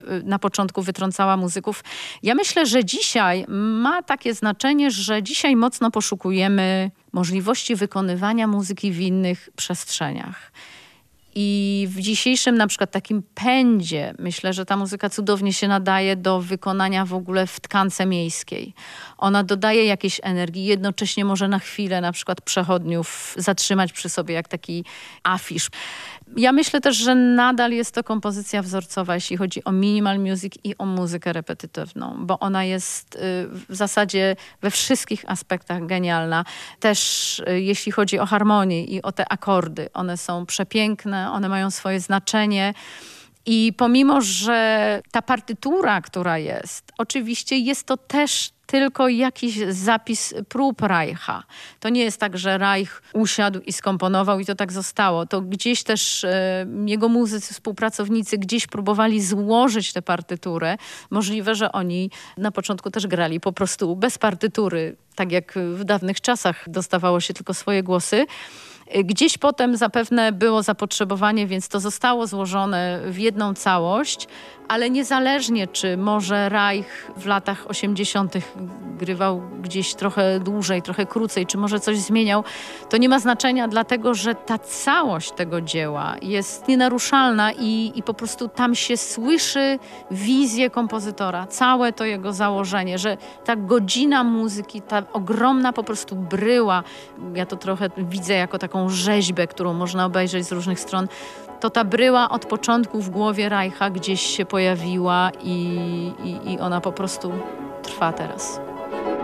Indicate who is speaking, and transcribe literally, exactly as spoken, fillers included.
Speaker 1: na początku wytrącała muzyków. Ja myślę, że dzisiaj ma takie znaczenie, że dzisiaj mocno poszukujemy możliwości wykonywania muzyki w innych przestrzeniach. I w dzisiejszym na przykład takim pędzie myślę, że ta muzyka cudownie się nadaje do wykonania w ogóle w tkance miejskiej. Ona dodaje jakiejś energii, jednocześnie może na chwilę na przykład przechodniów zatrzymać przy sobie jak taki afisz. Ja myślę też, że nadal jest to kompozycja wzorcowa, jeśli chodzi o minimal music i o muzykę repetytywną, bo ona jest w zasadzie we wszystkich aspektach genialna. Też jeśli chodzi o harmonię i o te akordy, one są przepiękne, one mają swoje znaczenie. I pomimo, że ta partytura, która jest, oczywiście jest to też tylko jakiś zapis prób Reicha. To nie jest tak, że Reich usiadł i skomponował i to tak zostało. To gdzieś też e, jego muzycy, współpracownicy gdzieś próbowali złożyć tę partyturę. Możliwe, że oni na początku też grali po prostu bez partytury, tak jak w dawnych czasach dostawało się tylko swoje głosy. Gdzieś potem zapewne było zapotrzebowanie, więc to zostało złożone w jedną całość, ale niezależnie czy może Reich w latach osiemdziesiątych grywał gdzieś trochę dłużej, trochę krócej, czy może coś zmieniał, to nie ma znaczenia, dlatego że ta całość tego dzieła jest nienaruszalna i, i po prostu tam się słyszy wizję kompozytora, całe to jego założenie, że ta godzina muzyki, ta ogromna po prostu bryła, ja to trochę widzę jako taką rzeźbę, którą można obejrzeć z różnych stron, to ta bryła od początku w głowie Reicha gdzieś się pojawiła i, i, i ona po prostu trwa teraz.